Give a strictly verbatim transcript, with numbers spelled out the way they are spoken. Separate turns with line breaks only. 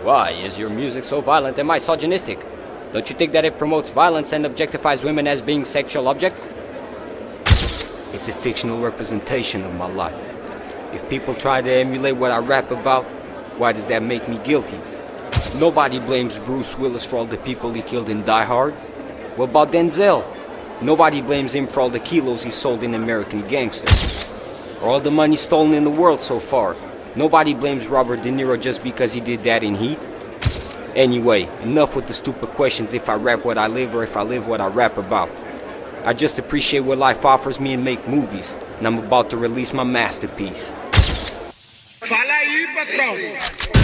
Why is your music so violent and misogynistic? Don't you think that it promotes violence and objectifies women as being sexual objects? It's a fictional representation of my life. If people try to emulate what I rap about, why does that make me guilty? Nobody blames Bruce Willis for all the people he killed in Die Hard. What about Denzel? Nobody blames him for all the kilos he sold in American Gangster. Or all the money stolen in the world so far. Nobody blames Robert De Niro just because he did that in Heat. Anyway, enough with the stupid questions if I rap what I live or if I live what I rap about. I just appreciate what life offers me and make movies, and I'm about to release my masterpiece.
Fala aí, patrão!